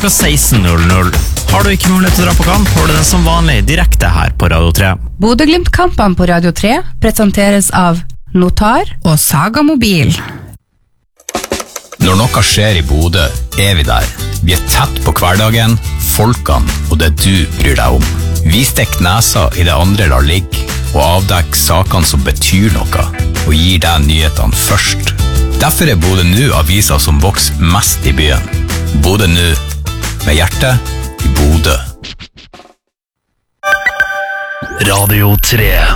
klokka 16.00. Har du ikke mulighet til å dra på kamp, får du den som vanlig direkte her på Radio 3. Bodø-Glimt-kampene på Radio 3 presenteres av Notar og Saga Mobil. Når noe skjer i Bodø, vi der. Vi tett på hverdagen, folkene og det du bryr deg om. Vi stikker nesa i det andre lar ligge, og avdekker sakene som betyr noe, og gir deg nyhetene først. Derfor Bodø Nå avisa som vokser mest i byen. Bodø Nå, med hjertet i Bodø. Radio 3.